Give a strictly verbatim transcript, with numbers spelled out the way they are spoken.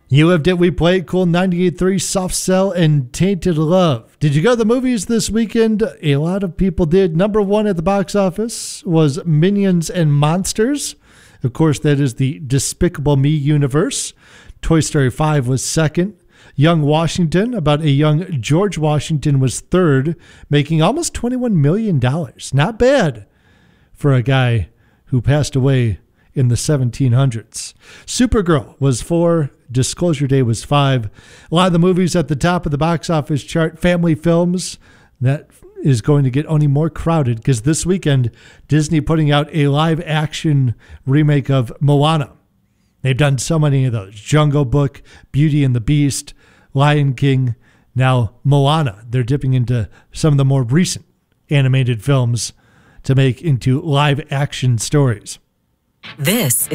You Lived It, We Played, Cool ninety-eight point three, Soft Cell, and Tainted Love. Did you go to the movies this weekend? A lot of people did. Number one at the box office was Minions and Monsters. Of course, that is the Despicable Me universe. Toy Story five was second. Young Washington, about a young George Washington, was third, making almost twenty-one million dollars. Not bad for a guy who passed away in the seventeen hundreds. Supergirl was four. Disclosure Day was five. A lot of the movies at the top of the box office chart, family films, that is going to get only more crowded because this weekend, Disney putting out a live action remake of Moana. They've done so many of those. Jungle Book, Beauty and the Beast, Lion King, now Moana. They're dipping into some of the more recent animated films to make into live action stories. This